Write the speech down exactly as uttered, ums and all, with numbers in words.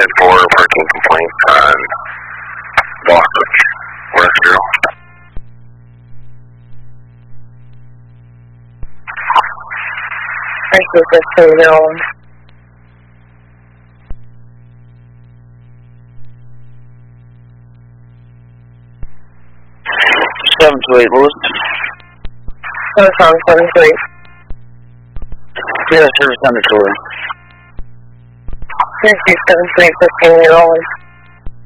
ten four, parking complaint on Boswick, Westfield. Thank you, fifteen year old. seven two eight, Lewis. Telephone seven two eight. Yeah, service under tour. Thank you, seven two eight, fifteen year old.